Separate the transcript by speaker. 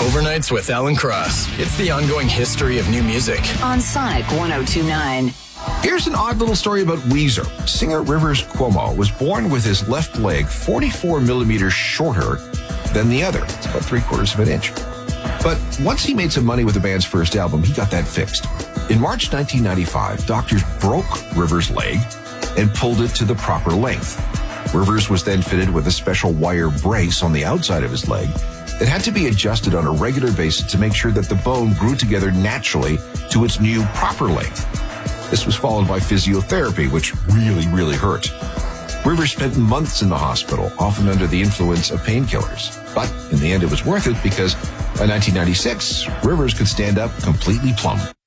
Speaker 1: Overnights with Alan Cross. It's the ongoing history of new music.
Speaker 2: On Sonic 102.9.
Speaker 3: Here's an odd little story about Weezer. Singer Rivers Cuomo was born with his left leg 44 millimeters shorter than the other. It's about 3/4 of an inch. But once he made some money with the band's first album, he got that fixed. In March 1995, doctors broke Rivers' leg and pulled it to the proper length. Rivers was then fitted with a special wire brace on the outside of his leg that had to be adjusted on a regular basis to make sure that the bone grew together naturally to its new proper length. This was followed by physiotherapy, which really hurt. Rivers spent months in the hospital, often under the influence of painkillers. But in the end, it was worth it because by 1996, Rivers could stand up completely plumb.